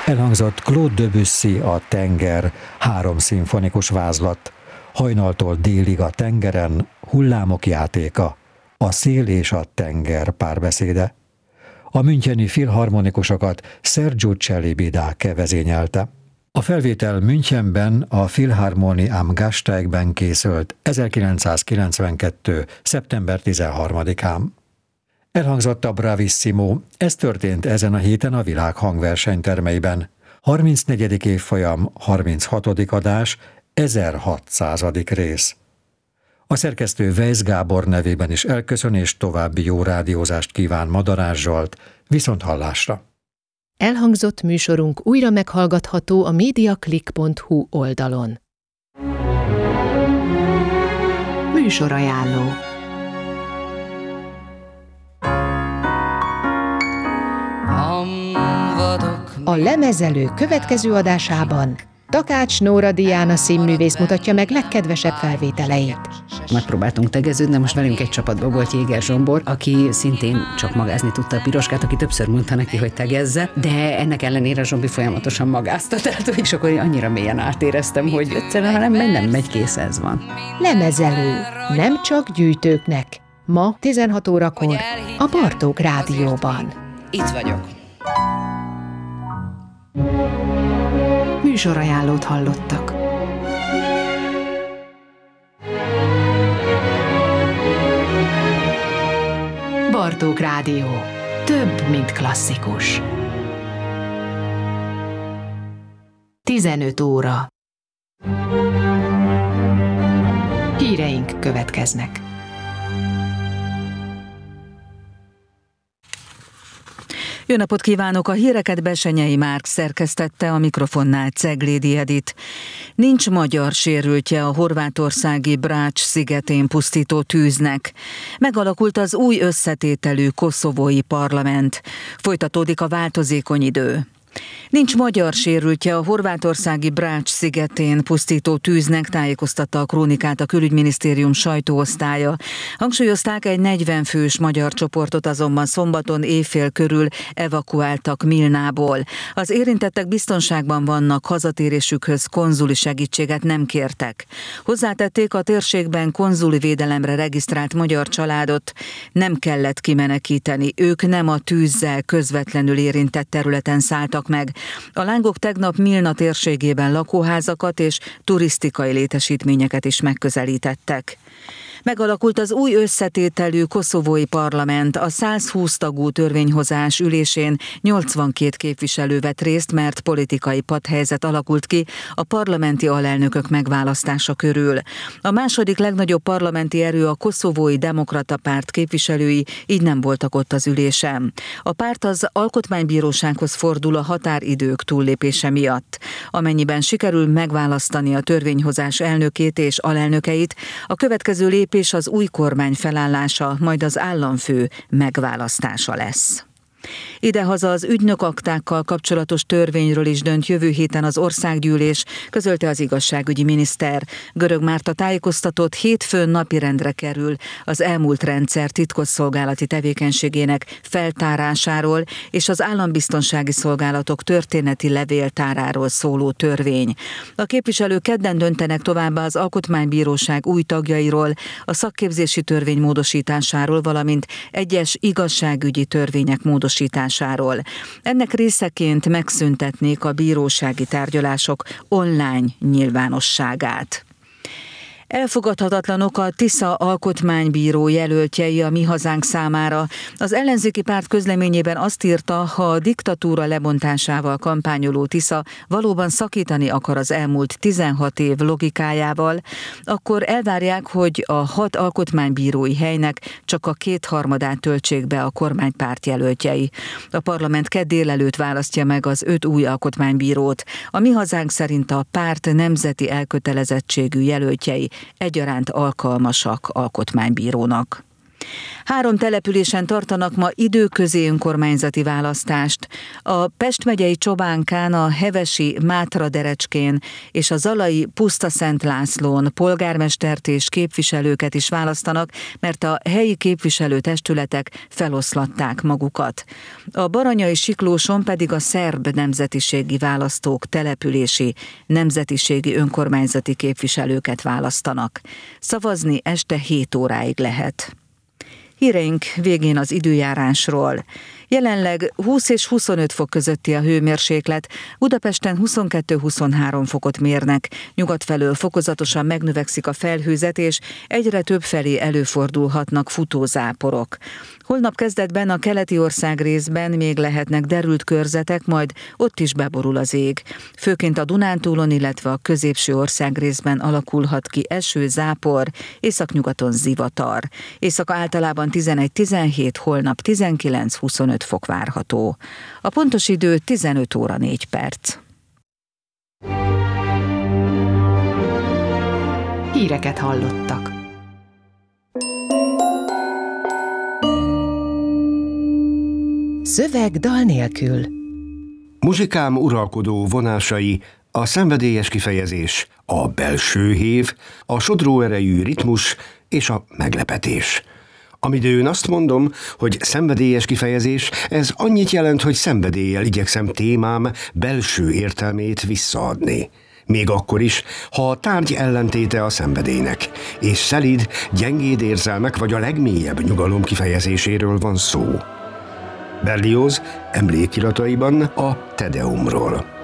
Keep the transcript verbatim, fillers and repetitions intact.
Elhangzott Claude Debussy A tenger, három szimfonikus vázlat, Hajnaltól délig a tengeren, Hullámok játéka, A szél és a tenger párbeszéde. A müncheni filharmonikusokat Sergiu Celibidache vezényelte. A felvétel Münchenben a Philharmonie am Gasteigben készült ezerkilencszázkilencvenkettő. szeptember tizenharmadikán. Elhangzott a Bravissimo, ez történt ezen a héten a világ hangversenytermeiben. harmincnegyedik évfolyam, harminchatodik adás, ezerhatszázadik rész. A szerkesztő Weisz Gábor nevében is elköszön, és további jó rádiózást kíván Madarás Zsolt, viszont hallásra. Elhangzott műsorunk újra meghallgatható a mediaclick pont hu oldalon. Műsorajánló. A Lemezelő következő adásában Takács Nóra Diana színművész mutatja meg legkedvesebb felvételeit. Megpróbáltunk tegeződni, de most velünk egy csapatban volt Jéger Zsombor, aki szintén csak magázni tudta a piroskát, aki többször mondta neki, hogy tegezze, de ennek ellenére Zsombi folyamatosan magázta, tehát, és akkor én annyira mélyen átéreztem, hogy egyszerűen ha nem megy, nem megy, kész, ez van. Lemezelő, nem csak gyűjtőknek. Ma tizenhat órakor a Bartók Rádióban. Itt vagyok. Műsorajánlót hallottak. Bartók Rádió. Több, mint klasszikus. tizenöt óra. Híreink következnek. Jó napot kívánok! A híreket Bessenyei Márk szerkesztette, a mikrofonnál Ceglédi Edit. Nincs magyar sérültje a horvátországi Brač szigetén pusztító tűznek. Megalakult az új összetételű koszovói parlament. Folytatódik a változékony idő. Nincs magyar sérültje a horvátországi Brač szigetén pusztító tűznek, tájékoztatta a Krónikát a Külügyminisztérium sajtóosztálya. Hangsúlyozták, egy negyven fős magyar csoportot azonban szombaton éjfél körül evakuáltak Milnából. Az érintettek biztonságban vannak, hazatérésükhöz konzuli segítséget nem kértek. Hozzátették, a térségben konzuli védelemre regisztrált magyar családot nem kellett kimenekíteni. Ők nem a tűzzel közvetlenül érintett területen szálltak meg. A lángok tegnap Milna térségében lakóházakat és turisztikai létesítményeket is megközelítettek. Megalakult az új összetételű koszovói parlament. A százhúsz tagú törvényhozás ülésén nyolcvankét képviselő vett részt, mert politikai patthelyzet alakult ki a parlamenti alelnökök megválasztása körül. A második legnagyobb parlamenti erő, a Koszovói Demokrata Párt képviselői így nem voltak ott az ülésen. A párt az alkotmánybírósághoz fordul a határidők túllépése miatt. Amennyiben sikerül megválasztani a törvényhozás elnökét és alelnökeit, a következő lépés és az új kormány felállása, majd az államfő megválasztása lesz. Idehaza az ügynökaktákkal kapcsolatos törvényről is dönt jövő héten az országgyűlés, közölte az igazságügyi miniszter. Görög Márta tájékoztatott, hétfőn napirendre kerül az elmúlt rendszer titkosszolgálati tevékenységének feltárásáról és az állambiztonsági szolgálatok történeti levéltáráról szóló törvény. A képviselők kedden döntenek továbbá az Alkotmánybíróság új tagjairól, a szakképzési törvény módosításáról, valamint egyes igazságügyi törvények módosításáról. Ennek részeként megszüntetnék a bírósági tárgyalások online nyilvánosságát. Elfogadhatatlanok a Tisza alkotmánybíró jelöltjei a Mi Hazánk számára. Az ellenzéki párt közleményében azt írta, ha a diktatúra lebontásával kampányoló Tisza valóban szakítani akar az elmúlt tizenhat év logikájával, akkor elvárják, hogy a hat alkotmánybírói helynek csak a kétharmadát töltsék be a kormánypárt jelöltjei. A parlament kedd délelőtt választja meg az öt új alkotmánybírót. A Mi Hazánk szerint a párt nemzeti elkötelezettségű jelöltjei egyaránt alkalmasak alkotmánybírónak. Három településen tartanak ma időközi önkormányzati választást. A Pest megyei Csobánkán, a Hevesi Mátraderecskén és a zalai Pusztaszent Lászlón polgármestert és képviselőket is választanak, mert a helyi képviselőtestületek feloszlatták magukat. A Baranyai Siklóson pedig a szerb nemzetiségi választók települési nemzetiségi önkormányzati képviselőket választanak. Szavazni este hét óráig lehet. Híreink végén az időjárásról. Jelenleg húsz és huszonöt fok közötti a hőmérséklet, Budapesten huszonkettő-huszonhárom fokot mérnek, nyugat felől fokozatosan megnövekszik a felhőzet, és egyre több felé előfordulhatnak futózáporok. Holnap kezdetben a keleti ország részben még lehetnek derült körzetek, majd ott is beborul az ég. Főként a Dunántúlon, illetve a középső ország részben alakulhat ki eső, zápor, északnyugaton zivatar. Éjszaka általában tizenegy-tizenhét, holnap tizenkilenc-huszonöt fok várható. A pontos idő tizenöt óra négy perc. Híreket hallottak. Szöveg dal nélkül. Muzsikám uralkodó vonásai, a szenvedélyes kifejezés, a belső hév, a sodró erejű ritmus és a meglepetés. Amidőn azt mondom, hogy szenvedélyes kifejezés, ez annyit jelent, hogy szenvedéllyel igyekszem témám belső értelmét visszaadni. Még akkor is, ha a tárgy ellentéte a szenvedélynek, és szelíd, gyengéd érzelmek vagy a legmélyebb nyugalom kifejezéséről van szó. Berlioz emlékirataiban a Te Deumról.